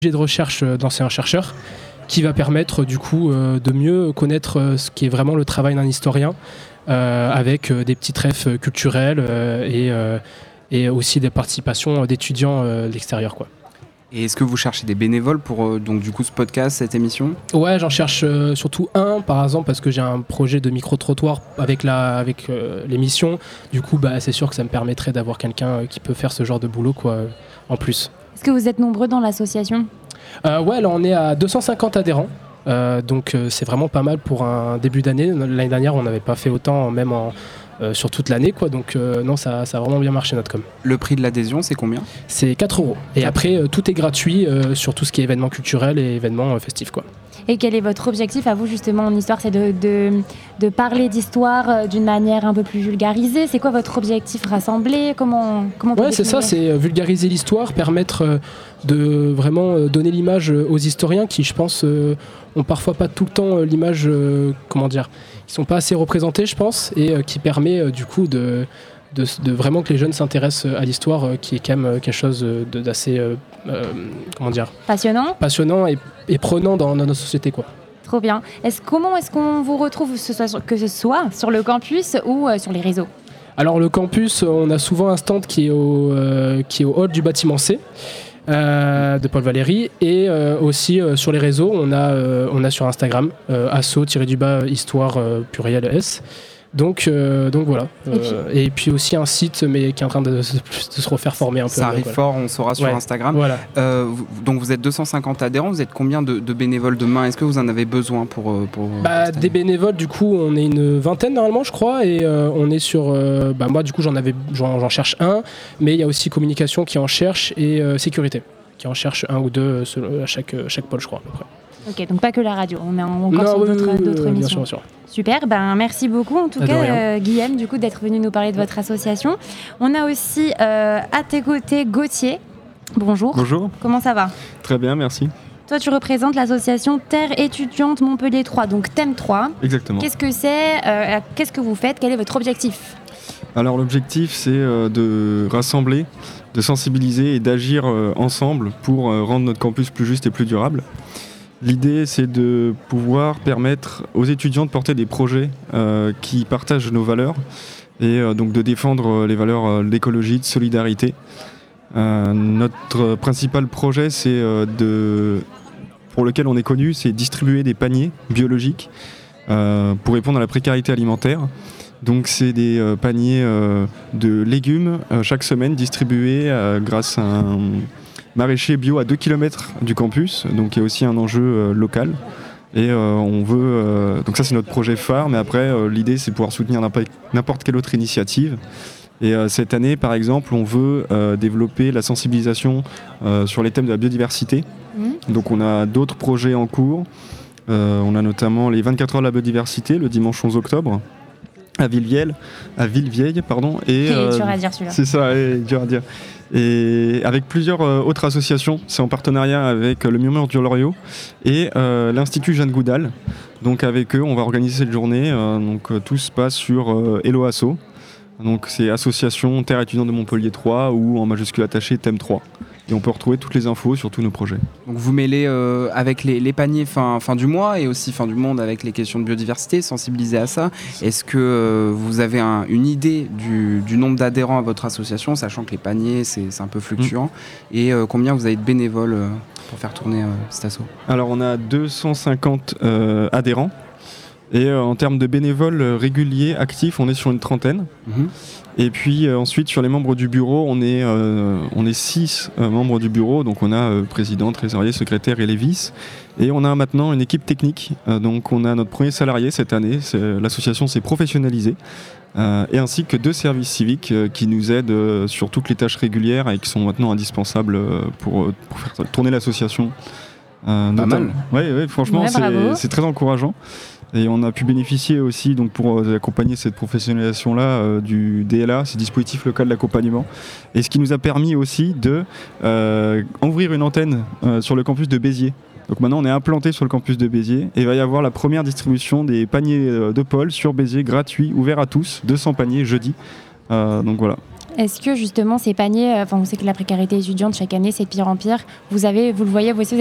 de recherche d'enseignants-chercheurs qui va permettre du coup de mieux connaître ce qui est vraiment le travail d'un historien avec des petits refs culturels et aussi des participations d'étudiants de l'extérieur, quoi. Et est-ce que vous cherchez des bénévoles pour donc du coup ce podcast, cette émission ? Ouais, j'en cherche surtout un par exemple parce que j'ai un projet de micro-trottoir avec l'émission. Du coup, c'est sûr que ça me permettrait d'avoir quelqu'un qui peut faire ce genre de boulot, quoi, en plus. Est-ce que vous êtes nombreux dans l'association ? Ouais, là on est à 250 adhérents. Donc c'est vraiment pas mal pour un début d'année. L'année dernière, on n'avait pas fait autant, même sur toute l'année, quoi. Donc non, ça a vraiment bien marché notre com. Le prix de l'adhésion, c'est combien ? C'est 4 €. Et après, tout est gratuit sur tout ce qui est événements culturels et événements festifs, quoi. Et quel est votre objectif à vous justement en histoire ? C'est de parler d'histoire d'une manière un peu plus vulgarisée. C'est quoi votre objectif ? Rassembler ? Comment Ouais, c'est ça, c'est vulgariser l'histoire, permettre de vraiment donner l'image aux historiens qui, je pense, ont parfois pas tout le temps l'image, ils sont pas assez représentés, je pense, et qui permet du coup de vraiment que les jeunes s'intéressent à l'histoire, qui est quand même quelque chose d'assez passionnant et prenant dans notre société, quoi. Trop bien. Comment est-ce qu'on vous retrouve, que ce soit sur le campus ou sur les réseaux ? Alors le campus, on a souvent un stand qui est au hall du bâtiment C de Paul Valéry, et aussi sur les réseaux, on a sur Instagram asso-histoire pluriel S. Donc voilà. Et puis aussi un site, mais qui est en train de se refaire former un peu. Ça arrive fort, on saura sur Instagram. Voilà. Donc vous êtes 250 adhérents, vous êtes combien de bénévoles demain ? Est-ce que vous en avez besoin pour des bénévoles, du coup, on est une vingtaine normalement, je crois, et on est sur... moi, du coup, j'en cherche un, mais il y a aussi communication qui en cherche et sécurité, qui en cherche un ou deux à chaque pôle, je crois, à peu près. Ok, donc pas que la radio, on est encore sur d'autres émissions. Bien sûr. Super, merci beaucoup en tout cas Guillaume du coup d'être venu nous parler de votre association. On a aussi à tes côtés Gauthier. Bonjour. Bonjour. Comment ça va ? Très bien, merci. Toi tu représentes l'association Terre étudiante Montpellier 3, donc Thème 3. Exactement. Qu'est-ce que c'est ? Qu'est-ce que vous faites ? Quel est votre objectif ? Alors l'objectif c'est de rassembler, de sensibiliser et d'agir ensemble pour rendre notre campus plus juste et plus durable. L'idée, c'est de pouvoir permettre aux étudiants de porter des projets qui partagent nos valeurs et donc de défendre les valeurs d'écologie, de solidarité. Notre principal projet, pour lequel on est connu, c'est distribuer des paniers biologiques pour répondre à la précarité alimentaire. Donc c'est des paniers de légumes chaque semaine distribués grâce à un maraîcher bio à 2 km du campus, donc il y a aussi un enjeu local. Et on veut... donc ça c'est notre projet phare, mais après l'idée c'est de pouvoir soutenir n'importe quelle autre initiative. Et cette année par exemple on veut développer la sensibilisation sur les thèmes de la biodiversité. Donc on a d'autres projets en cours. On a notamment les 24 heures de la biodiversité le dimanche 11 octobre. À Villevieille, et dur à dire celui-là. C'est ça, dur à dire. Et avec plusieurs autres associations, c'est en partenariat avec le Murmure du Loriot et l'Institut Jeanne Goudal. Donc avec eux, on va organiser cette journée. Tout se passe sur Hello Asso. Donc c'est Association Terre étudiante de Montpellier 3 ou en majuscule attaché Thème 3. Et on peut retrouver toutes les infos sur tous nos projets. Donc vous mêlez avec les paniers fin du mois et aussi fin du monde avec les questions de biodiversité, sensibiliser à ça. Est-ce que vous avez une idée du nombre d'adhérents à votre association, sachant que les paniers c'est un peu fluctuant, et combien vous avez de bénévoles pour faire tourner cet asso ? Alors on a 250 adhérents. Et en termes de bénévoles réguliers, actifs, on est sur une trentaine. Et puis ensuite, sur les membres du bureau, on est 6 membres du bureau. Donc on a président, trésorier, secrétaire et les vices. Et on a maintenant une équipe technique. Donc on a notre premier salarié cette année. L'association s'est professionnalisée. Et ainsi que 2 services civiques qui nous aident sur toutes les tâches régulières et qui sont maintenant indispensables pour faire tourner l'association. Pas mal. Oui, franchement, c'est très encourageant. Et on a pu bénéficier aussi, donc pour accompagner cette professionnalisation-là, du DLA, ce dispositif local d'accompagnement. Et ce qui nous a permis aussi de ouvrir une antenne sur le campus de Béziers. Donc maintenant on est implanté sur le campus de Béziers et il va y avoir la première distribution des paniers de Paul sur Béziers gratuits, ouverts à tous, 200 paniers jeudi. Donc voilà. Est-ce que justement ces paniers, on sait que la précarité étudiante chaque année c'est de pire en pire, vous le voyez vous aussi,